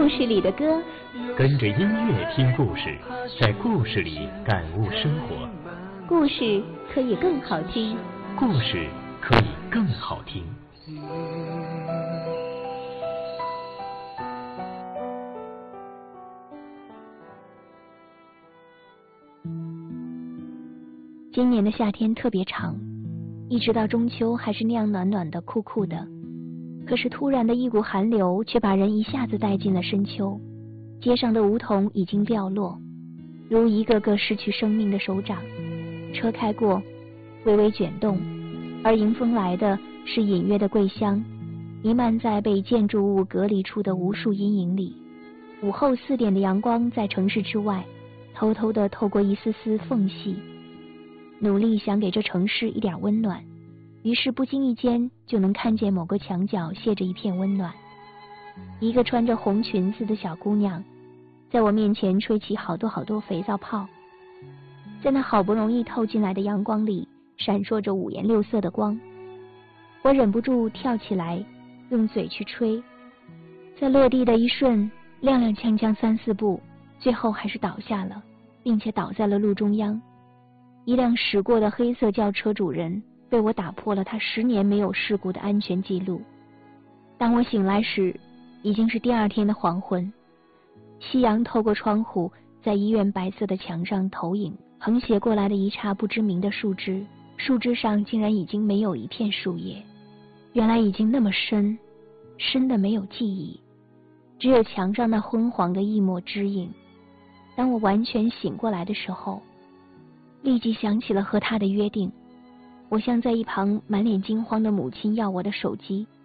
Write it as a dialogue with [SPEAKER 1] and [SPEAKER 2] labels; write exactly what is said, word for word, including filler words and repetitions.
[SPEAKER 1] 故事里的歌，
[SPEAKER 2] 跟着音乐听故事，在故事里感悟生活。
[SPEAKER 1] 故事可以更好听，
[SPEAKER 2] 故事可以更好听。
[SPEAKER 1] 今年的夏天特别长，一直到中秋还是那样暖暖的、酷酷的。可是突然的一股寒流却把人一下子带进了深秋，街上的梧桐已经掉落，如一个个失去生命的手掌。车开过，微微卷动，而迎风来的是隐约的桂香，弥漫在被建筑物隔离出的无数阴影里。午后四点的阳光在城市之外，偷偷地透过一丝丝缝隙，努力想给这城市一点温暖，于是不经意间就能看见某个墙角卸着一片温暖。一个穿着红裙子的小姑娘在我面前吹起好多好多肥皂泡，在那好不容易透进来的阳光里闪烁着五颜六色的光。我忍不住跳起来用嘴去吹，在落地的一瞬踉踉跄跄三四步，最后还是倒下了，并且倒在了路中央。一辆驶过的黑色轿车主人被我打破了他十年没有事故的安全记录。当我醒来时，已经是第二天的黄昏。夕阳透过窗户在医院白色的墙上投影，横斜过来的一杈不知名的树枝，树枝上竟然已经没有一片树叶，原来已经那么深，深的没有记忆，只有墙上那昏黄的一抹枝影。当我完全醒过来的时候，立即想起了和他的约定。我向在一旁满脸惊慌的母亲要我的手机，